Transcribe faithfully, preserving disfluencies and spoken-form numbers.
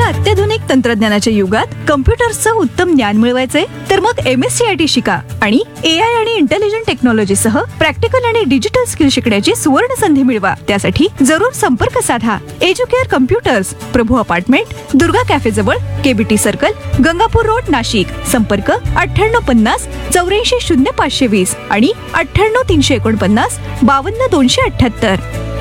आजच्या अत्याधुनिक तंत्रज्ञानाच्या युगात कम्प्युटर्सचं उत्तम ज्ञान मिळवायचे तर मग M S C I T शिका आणि ए आय आणि इंटेलिजंट टेक्नॉलॉजी सह प्रॅक्टिकल आणि डिजिटल स्किल शिकण्याची सुवर्ण संधी मिळवा. त्यासाठी जरूर संपर्क साधा. एज्युकेअर कम्प्युटर्स, प्रभू अपार्टमेंट, दुर्गा कॅफे जवळ, KBT circle, Gangapur road, Nashik. संपर्क अठ्ठ्याण्णव पन्नास चौऱ्याऐंशी शून्य पाचशे वीस आणि अठ्ठ्याण्णव तीनशे एकोणपन्नास बावन्न दोनशे अठ्ठ्याहत्तर.